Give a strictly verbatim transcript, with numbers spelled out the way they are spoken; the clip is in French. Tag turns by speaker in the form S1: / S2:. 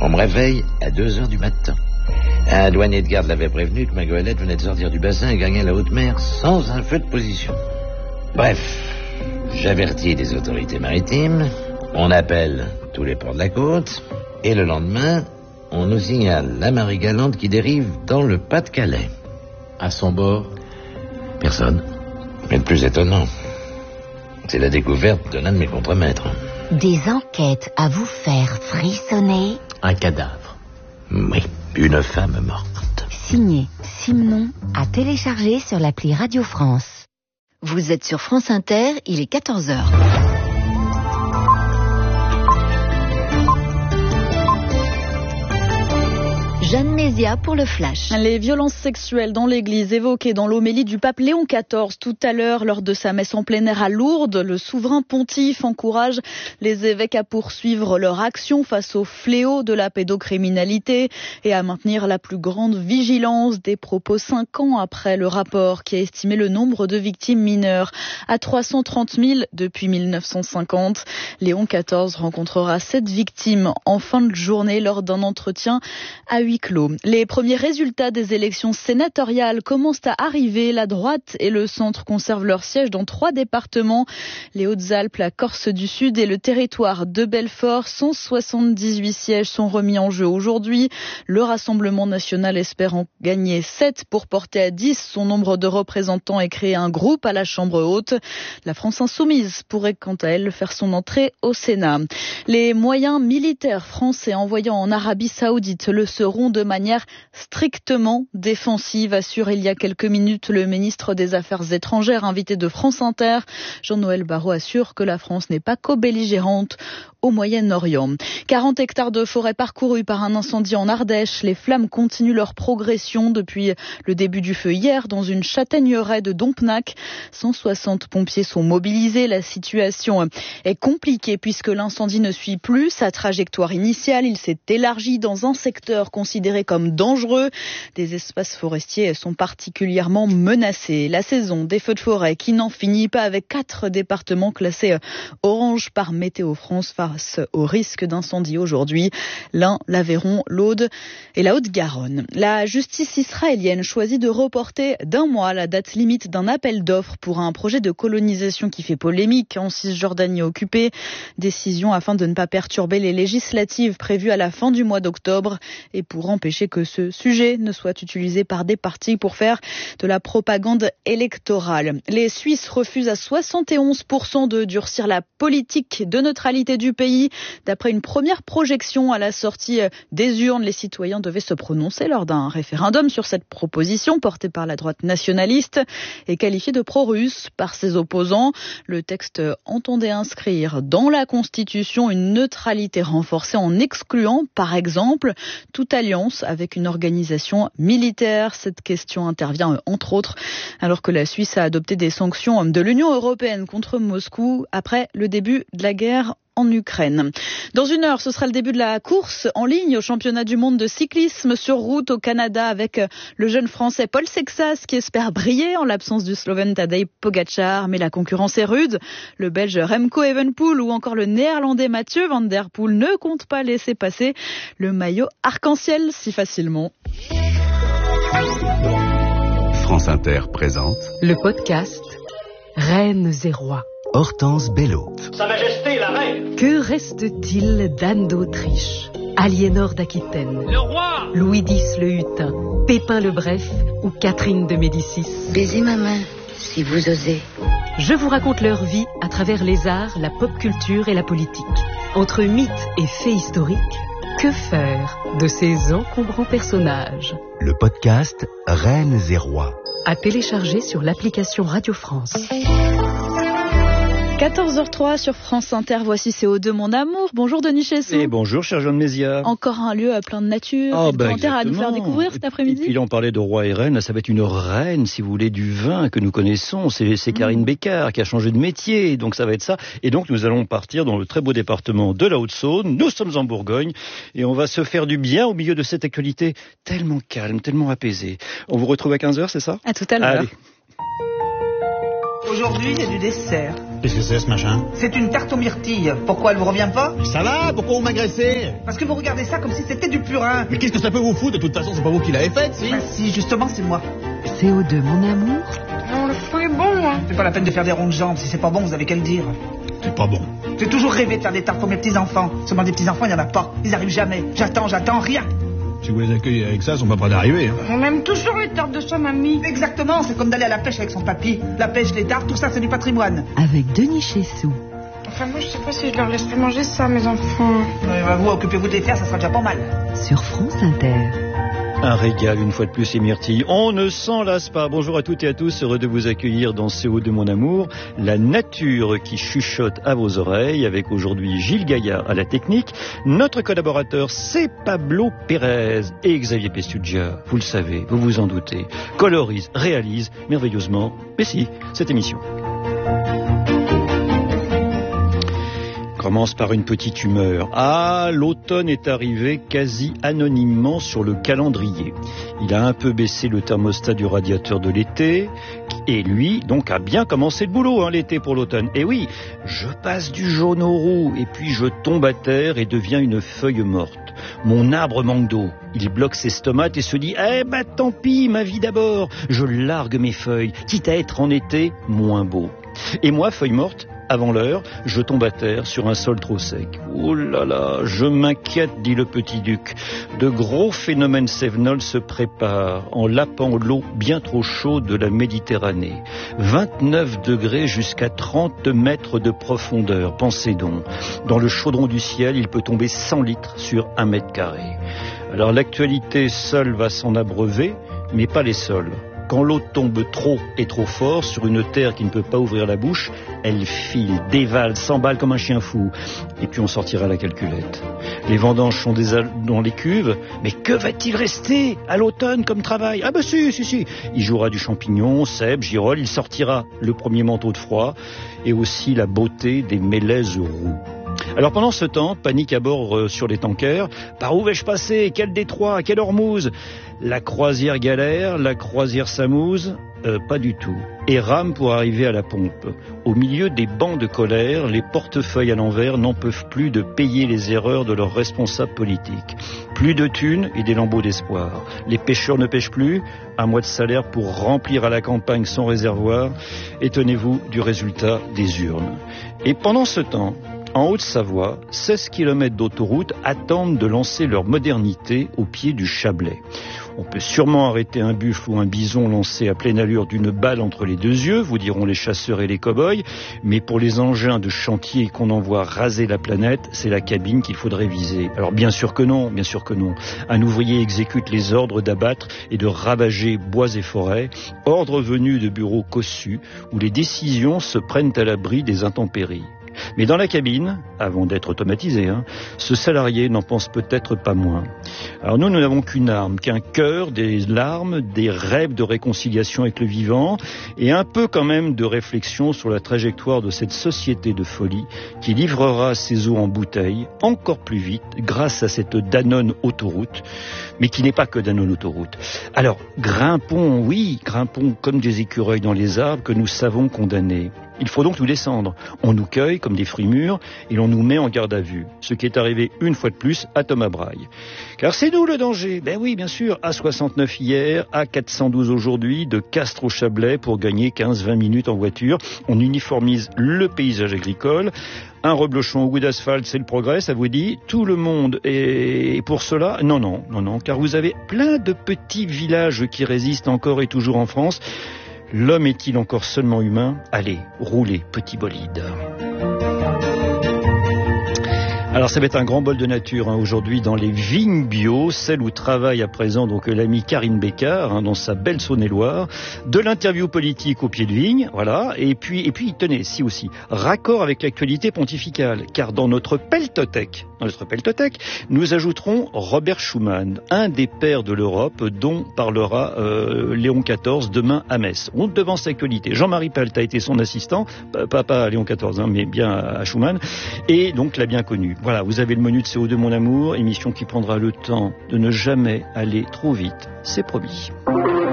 S1: On me réveille à deux heures du matin. Un douanier de garde l'avait prévenu que ma goélette venait de sortir du bassin et gagnait la haute mer sans un feu de position. Bref, j'avertis les autorités maritimes, on appelle tous les ports de la côte, et le lendemain, on nous signale la Marie Galante qui dérive dans le Pas-de-Calais.
S2: À son bord,
S1: personne. Mais le plus étonnant, c'est la découverte de l'un de mes contremaîtres.
S3: Des enquêtes à vous faire frissonner.
S2: un cadavre.
S1: Oui, une femme morte.
S3: Signé Simon, à télécharger sur l'appli Radio France. Vous êtes sur France Inter, il est quatorze heures. Jeanne Mézia pour le Flash.
S4: Les violences sexuelles dans l'église évoquées dans l'homélie du pape Léon quatorze tout à l'heure lors de sa messe en plein air à Lourdes. Le souverain pontife encourage les évêques à poursuivre leur action face au fléau de la pédocriminalité et à maintenir la plus grande vigilance. Des propos cinq ans après le rapport qui a estimé le nombre de victimes mineures à trois cent trente mille depuis mille neuf cent cinquante. Léon quatorze rencontrera sept victimes en fin de journée lors d'un entretien à huis clos. Les premiers résultats des élections sénatoriales commencent à arriver. La droite et le centre conservent leurs sièges dans trois départements. Les Hautes-Alpes, la Corse du Sud et le territoire de Belfort. cent soixante-dix-huit sièges sont remis en jeu aujourd'hui. Le Rassemblement national espère en gagner sept pour porter à dix son nombre de représentants et créer un groupe à la Chambre haute. La France insoumise pourrait quant à elle faire son entrée au Sénat. Les moyens militaires français envoyés en Arabie Saoudite le seront de manière strictement défensive, assure il y a quelques minutes le ministre des Affaires étrangères invité de France Inter. Jean-Noël Barrot assure que la France n'est pas co-belligérante au Moyen-Orient. quarante hectares de forêt parcourus par un incendie en Ardèche. Les flammes continuent leur progression depuis le début du feu hier dans une châtaigneraie de Dompnac. cent soixante pompiers sont mobilisés. La situation est compliquée puisque l'incendie ne suit plus sa trajectoire initiale. Il s'est élargi dans un secteur considéré comme dangereux. Des espaces forestiers sont particulièrement menacés. La saison des feux de forêt qui n'en finit pas avec quatre départements classés orange par Météo France face au risque d'incendie aujourd'hui. L'Ain, l'Aveyron, l'Aude et la Haute-Garonne. La justice israélienne choisit de reporter d'un mois la date limite d'un appel d'offres pour un projet de colonisation qui fait polémique en Cisjordanie occupée. Décision afin de ne pas perturber les législatives prévues à la fin du mois d'octobre et pour empêcher que ce sujet ne soit utilisé par des partis pour faire de la propagande électorale. Les Suisses refusent à soixante et onze pour cent de durcir la politique de neutralité du pays. D'après une première projection à la sortie des urnes, les citoyens devaient se prononcer lors d'un référendum sur cette proposition portée par la droite nationaliste et qualifiée de pro-russe par ses opposants. Le texte entendait inscrire dans la Constitution une neutralité renforcée en excluant, par exemple, toute alliance avec une organisation militaire. Cette question intervient entre autres alors que la Suisse a adopté des sanctions de l'Union européenne contre Moscou après le début de la guerre en Ukraine. Dans une heure, ce sera le début de la course en ligne au championnat du monde de cyclisme sur route au Canada avec le jeune français Paul Sexas qui espère briller en l'absence du Slovène Tadej Pogačar. Mais la concurrence est rude. Le Belge Remco Evenepoel ou encore le Néerlandais Mathieu Van Der Poel ne comptent pas laisser passer le maillot arc-en-ciel si facilement.
S5: France Inter présente
S6: le podcast Reines et Rois.
S5: Hortense Bello.
S7: Sa Majesté la Reine.
S6: Que reste-t-il d'Anne d'Autriche, Aliénor d'Aquitaine,
S7: Le roi.
S6: Louis dix le Hutin, Pépin le Bref ou Catherine de Médicis?
S3: Baisez ma main, si vous osez.
S6: Je vous raconte leur vie à travers les arts, la pop culture et la politique. Entre mythes et faits historiques, que faire de ces encombrants personnages?
S5: Le podcast Reines et Rois.
S6: À télécharger sur l'application Radio France.
S4: quatorze heures trois sur France Inter, voici C O deux mon amour. Bonjour Denis Chessou.
S8: Et bonjour cher Jeanne Mézia.
S4: Encore un lieu plein de nature,
S8: oh,
S4: et
S8: bah,
S4: de à nous faire découvrir cet après-midi.
S8: Et puis là on parlait de roi et reine, là ça va être une reine si vous voulez du vin que nous connaissons, c'est, c'est Karine mmh. Bécard qui a changé de métier, donc ça va être ça. Et donc nous allons partir dans le très beau département de la Haute-Saône, nous sommes en Bourgogne et on va se faire du bien au milieu de cette actualité tellement calme, tellement apaisée. On vous retrouve à quinze heures, c'est ça?
S4: À tout à l'heure.
S8: Allez.
S9: aujourd'hui, il y a du dessert.
S10: Qu'est-ce que c'est ce machin?
S9: C'est une tarte aux myrtilles. Pourquoi elle vous revient pas?
S10: Ça va? Pourquoi vous m'agressez?
S9: Parce que vous regardez ça comme si c'était du purin.
S10: Mais qu'est-ce que ça peut vous foutre? De toute façon, c'est pas vous qui l'avez faite, si?
S9: Bah si, justement, c'est moi.
S6: C O deux, mon amour.
S11: Non, le feu est bon, hein.
S9: C'est pas la peine de faire des ronds de jambes. Si c'est pas bon, vous avez qu'à le dire.
S10: C'est pas bon.
S9: J'ai toujours rêvé de faire des tartes pour mes petits-enfants. Seulement des petits-enfants, il n'y en a pas. Ils arrivent jamais. J'attends, j'attends, rien.
S10: Si vous les accueillez avec ça, ils sont pas prêts d'arriver. Hein.
S11: On aime toujours les tartes de sa mamie.
S9: Exactement, c'est comme d'aller à la pêche avec son papy. La pêche, les tartes, tout ça, c'est du patrimoine.
S6: Avec Denis Chessou.
S11: Enfin, moi, je sais pas si je leur laisserai manger ça, mes enfants.
S9: Ouais, bah, vous, occupez-vous de les faire, ça sera déjà pas mal.
S6: Sur France Inter.
S8: Un régal, une fois de plus, les myrtilles. On ne s'en lasse pas. Bonjour à toutes et à tous, heureux de vous accueillir dans C O deux, mon amour. La nature qui chuchote à vos oreilles, avec aujourd'hui Gilles Gaillard à la technique. Notre collaborateur, c'est Pablo Pérez et Xavier Pestugia. Vous le savez, vous vous en doutez. Colorise, réalise merveilleusement, mais si, cette émission. Commence par une petite humeur. Ah, l'automne est arrivé quasi anonymement sur le calendrier. Il a un peu baissé le thermostat du radiateur de l'été. Et lui, donc, a bien commencé le boulot, hein, l'été pour l'automne. Et oui, je passe du jaune au roux, et puis je tombe à terre et deviens une feuille morte. Mon arbre manque d'eau. Il bloque ses stomates et se dit « Eh ben tant pis, ma vie d'abord !» Je largue mes feuilles, quitte à être en été moins beau. Et moi, feuille morte, avant l'heure, je tombe à terre sur un sol trop sec. Oh là là, je m'inquiète, dit le petit duc. De gros phénomènes cévenols se préparent en lapant l'eau bien trop chaude de la Méditerranée. vingt-neuf degrés jusqu'à trente mètres de profondeur. Pensez donc, dans le chaudron du ciel, il peut tomber cent litres sur un mètre carré. Alors l'actualité seule va s'en abreuver, mais pas les sols. Quand l'eau tombe trop et trop fort sur une terre qui ne peut pas ouvrir la bouche, elle file, dévale, s'emballe comme un chien fou. Et puis on sortira la calculette. Les vendanges sont déjà dans les cuves, mais que va-t-il rester à l'automne comme travail? Ah bah si, si, si. Il jouera du champignon, cèpe, girole, il sortira le premier manteau de froid et aussi la beauté des mélèzes roux. Alors pendant ce temps, panique à bord euh, sur les tankers. Par où vais-je passer? Quel détroit? Quelle Hormuz? La croisière galère, la croisière s'amuse? Euh, pas du tout. Et rame pour arriver à la pompe. Au milieu des bancs de colère, les portefeuilles à l'envers n'en peuvent plus de payer les erreurs de leurs responsables politiques. Plus de thunes et des lambeaux d'espoir. Les pêcheurs ne pêchent plus. Un mois de salaire pour remplir à la campagne son réservoir. Et tenez-vous du résultat des urnes. Et pendant ce temps, en Haute-Savoie, seize kilomètres d'autoroute attendent de lancer leur modernité au pied du Chablais. On peut sûrement arrêter un buffle ou un bison lancé à pleine allure d'une balle entre les deux yeux, vous diront les chasseurs et les cow-boys, mais pour les engins de chantier qu'on envoie raser la planète, c'est la cabine qu'il faudrait viser. Alors bien sûr que non, bien sûr que non. Un ouvrier exécute les ordres d'abattre et de ravager bois et forêts, ordres venus de bureaux cossus, où les décisions se prennent à l'abri des intempéries. Mais dans la cabine, avant d'être automatisé, hein, ce salarié n'en pense peut-être pas moins. Alors nous, nous n'avons qu'une arme, qu'un cœur, des larmes, des rêves de réconciliation avec le vivant et un peu quand même de réflexion sur la trajectoire de cette société de folie qui livrera ses eaux en bouteille encore plus vite grâce à cette Danone autoroute, mais qui n'est pas que Danone autoroute. Alors, grimpons, oui, grimpons comme des écureuils dans les arbres que nous savons condamner. Il faut donc nous descendre. On nous cueille comme des fruits mûrs et l'on nous met en garde à vue. Ce qui est arrivé une fois de plus à Thomas Braille. Car c'est nous le danger. Ben oui, bien sûr. A soixante-neuf hier, A quatre cent douze aujourd'hui, de Castres au Chablais pour gagner quinze à vingt minutes en voiture. On uniformise le paysage agricole. Un reblochon au goût d'asphalte, c'est le progrès, ça vous dit? Tout le monde est pour cela? Non, non, non, non. Car vous avez plein de petits villages qui résistent encore et toujours en France. L'homme est-il encore seulement humain? Allez, roulez, petit bolide. Alors ça va être un grand bol de nature hein, aujourd'hui dans les vignes bio, celle où travaille à présent donc l'amie Karine Bécard hein, dans sa belle Saône-et-Loire, de l'interview politique au pied de vigne, voilà, et puis et puis tenez, si aussi, raccord avec l'actualité pontificale, car dans notre peltothèque, dans notre peltothèque, nous ajouterons Robert Schuman, un des pères de l'Europe dont parlera euh, Léon quatorze demain à Metz. On devance l'actualité. Jean-Marie Pelt a été son assistant, pas, pas à Léon quatorze, hein, mais bien à Schuman, et donc l'a bien connu. Voilà, vous avez le menu de C O deux mon amour, émission qui prendra le temps de ne jamais aller trop vite, c'est promis.